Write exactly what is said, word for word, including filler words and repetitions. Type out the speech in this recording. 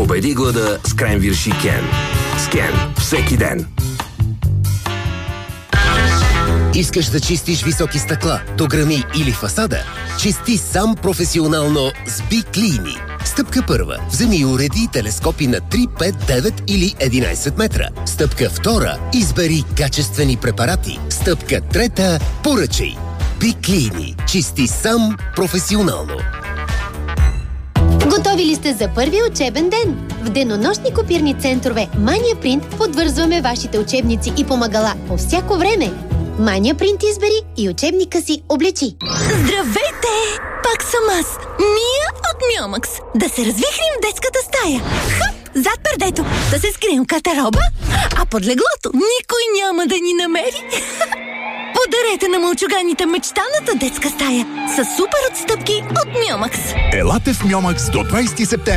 Победи глада с Кренвирши Кен. С Кен всеки ден. Искаш да чистиш високи стъкла, дограми или фасада? Чисти сам професионално с Биклини. Стъпка първа. Вземи и уреди телескопи на три, пет, девет или единайсет метра. Стъпка втора. Избери качествени препарати. Стъпка трета. Поръчай. Биклини. Чисти сам професионално. Готови ли сте за първи учебен ден? В денонощни копирни центрове Mania Print подвързваме вашите учебници и помагала по всяко време. Mania Print избери и учебника си облечи. Здравейте! Пак съм аз, Мия от Мьомакс. Да се развихрим в детската стая. Хъп! Зад пердето, да се скрием катероба, а под леглото никой няма да ни намери. Подарете на мълчуганите мечтаната детска стая с супер отстъпки от Мьомакс. Елате в Мьомакс до двайсети септември.